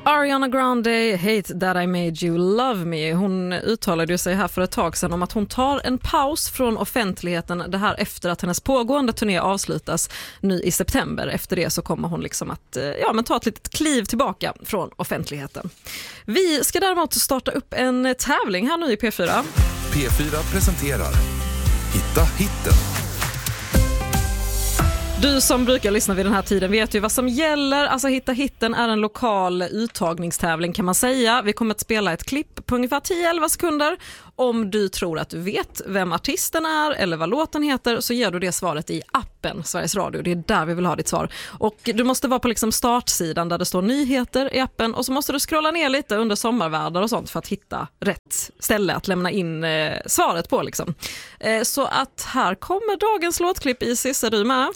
Ariana Grande, Hate That I Made You Love Me. Hon uttalade ju sig här för ett tag sedan om att hon tar en paus från offentligheten det här efter att hennes pågående turné avslutas nu i september. Efter det så kommer hon liksom att ta ett litet kliv tillbaka från offentligheten. Vi ska däremot starta upp en tävling här nu i P4. P4 presenterar Hitta hitten. Du som brukar lyssna vid den här tiden vet ju vad som gäller. Alltså Hitta hitten är en lokal uttagningstävling kan man säga. Vi kommer att spela ett klipp på ungefär 10-11 sekunder. Om du tror att du vet vem artisten är eller vad låten heter så ger du det svaret i appen Sveriges Radio. Det är där vi vill ha ditt svar. Och du måste vara på liksom startsidan där det står nyheter i appen och så måste du scrolla ner lite under sommarvärdar och sånt för att hitta rätt ställe att lämna in svaret på liksom. Så att här kommer dagens låtklipp. Isis, är du med?